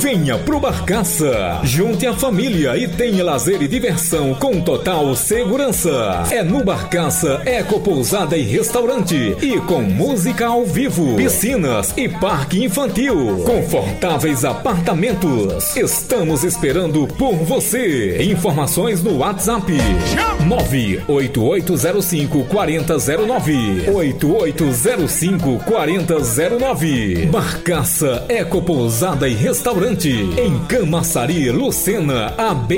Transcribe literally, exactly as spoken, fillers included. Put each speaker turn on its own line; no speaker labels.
Venha pro Barcaça, junte a família e tenha lazer e diversão com total segurança. É no Barcaça Eco Pousada e Restaurante e com música ao vivo, piscinas e parque infantil, confortáveis apartamentos. Estamos esperando por você. Informações no WhatsApp nove oito oito zero cinco quatro zero zero nove oito oito zero cinco quatro zero nove. Barcaça Eco Pousada e Restaurante em Camaçari, Lucena, à beira